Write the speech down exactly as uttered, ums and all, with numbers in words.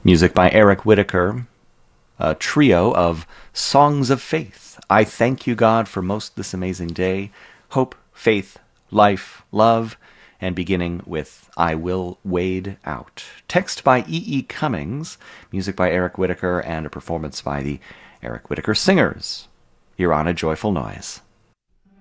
Music by Eric Whitacre, a trio of songs of faith. I thank you, God, for most this amazing day. Hope, faith, life, love, and beginning with I Will Wade Out. Text by E E. Cummings, music by Eric Whitacre, and a performance by the Eric Whitacre Singers. You're on A Joyful Noise.